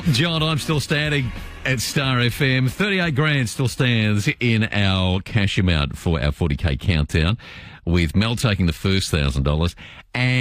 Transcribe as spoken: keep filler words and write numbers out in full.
John, I'm still standing at Star F M. thirty-eight grand still stands in our cash amount for our forty K countdown, with Mel taking the first one thousand dollars. And